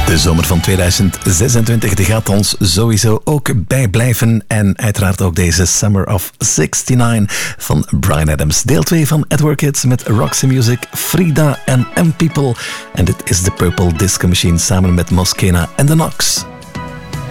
De zomer van 2026 die gaat ons sowieso ook bijblijven. En uiteraard ook deze Summer of 69 van Bryan Adams. Deel 2 van At Work Hits met Roxy Music, Frida en M-People. En dit is de Purple Disco Machine samen met Moschena en The Knox.